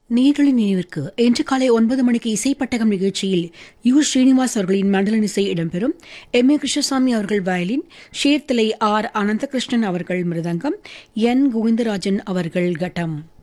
நேர்களின் நினைவிற்கு இன்று காலை 9 மணிக்கு இசைப்பட்டகம் நிகழ்ச்சியில் ஸ்ரீனிவாஸ் அவர்களின் மண்டல இசை இடம்பெறும். ஏ கிருஷ்ணசாமி அவர்கள் வயலின், ஷேர்தலை அனந்தகிருஷ்ணன் அவர்கள் மிருதங்கம், கோவிந்தராஜன் அவர்கள் கட்டம்.